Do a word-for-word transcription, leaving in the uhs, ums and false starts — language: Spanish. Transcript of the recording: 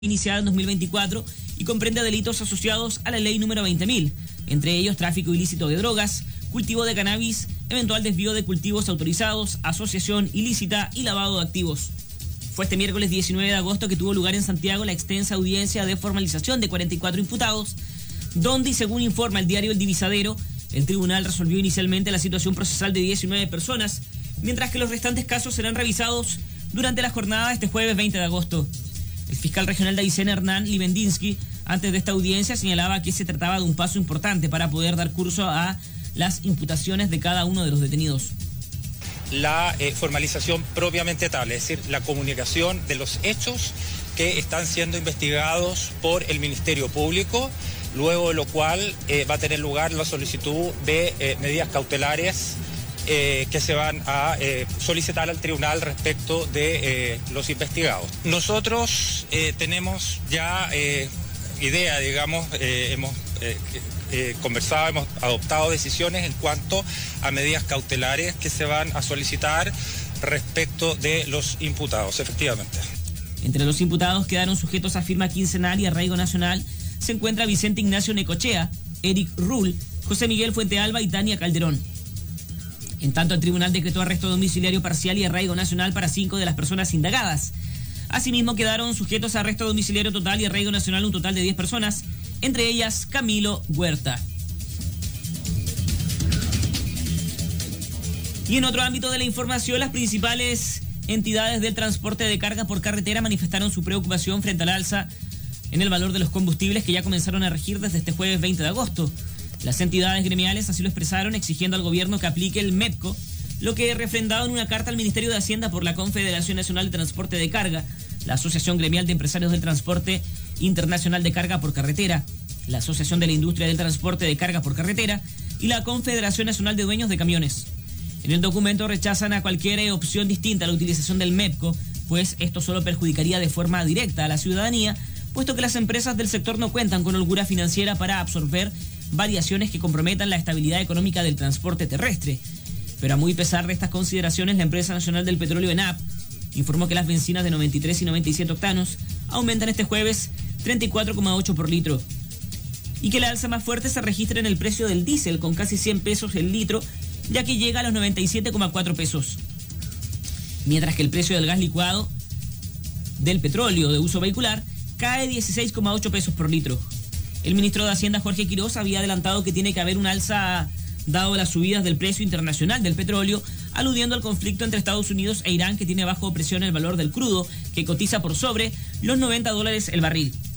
iniciada en dos mil veinticuatro y comprende delitos asociados a la ley número veinte mil, entre ellos tráfico ilícito de drogas, cultivo de cannabis, eventual desvío de cultivos autorizados, asociación ilícita y lavado de activos. Fue este miércoles diecinueve de agosto que tuvo lugar en Santiago la extensa audiencia de formalización de cuarenta y cuatro imputados, donde, según informa el diario El Divisadero, el tribunal resolvió inicialmente la situación procesal de diecinueve personas, mientras que los restantes casos serán revisados durante la jornada de este jueves veinte de agosto. El fiscal regional de Aysén, Hernán Libendinsky, antes de esta audiencia señalaba que se trataba de un paso importante para poder dar curso a las imputaciones de cada uno de los detenidos. La eh, formalización propiamente tal, es decir, la comunicación de los hechos que están siendo investigados por el Ministerio Público, luego de lo cual eh, va a tener lugar la solicitud de eh, medidas cautelares Eh, que se van a eh, solicitar al tribunal respecto de eh, los investigados. Nosotros eh, tenemos ya eh, idea, digamos, eh, hemos eh, eh, conversado, hemos adoptado decisiones en cuanto a medidas cautelares que se van a solicitar respecto de los imputados, efectivamente. Entre los imputados quedaron sujetos a firma quincenal y arraigo nacional se encuentra Vicente Ignacio Necochea, Eric Rull, José Miguel Fuentealba y Tania Calderón. En tanto, el tribunal decretó arresto domiciliario parcial y arraigo nacional para cinco de las personas indagadas. Asimismo, quedaron sujetos a arresto domiciliario total y arraigo nacional un total de diez personas, entre ellas Camilo Huerta. Y en otro ámbito de la información, las principales entidades del transporte de carga por carretera manifestaron su preocupación frente al alza en el valor de los combustibles que ya comenzaron a regir desde este jueves veinte de agosto. Las entidades gremiales así lo expresaron, exigiendo al gobierno que aplique el MEPCO, lo que refrendado en una carta al Ministerio de Hacienda por la Confederación Nacional de Transporte de Carga, la Asociación Gremial de Empresarios del Transporte Internacional de Carga por Carretera, la Asociación de la Industria del Transporte de Carga por Carretera y la Confederación Nacional de Dueños de Camiones. En el documento rechazan a cualquier opción distinta a la utilización del MEPCO, pues esto solo perjudicaría de forma directa a la ciudadanía, puesto que las empresas del sector no cuentan con holgura financiera para absorber variaciones que comprometan la estabilidad económica del transporte terrestre. Pero a muy pesar de estas consideraciones, la empresa nacional del petróleo ENAP informó que las bencinas de noventa y tres y noventa y siete octanos aumentan este jueves treinta y cuatro coma ocho por litro y que la alza más fuerte se registra en el precio del diésel con casi cien pesos el litro, ya que llega a los noventa y siete coma cuatro pesos, mientras que el precio del gas licuado del petróleo de uso vehicular cae dieciséis coma ocho pesos por litro. El ministro de Hacienda, Jorge Quiroz, había adelantado que tiene que haber un alza dado las subidas del precio internacional del petróleo, aludiendo al conflicto entre Estados Unidos e Irán, que tiene bajo presión el valor del crudo, que cotiza por sobre los noventa dólares el barril.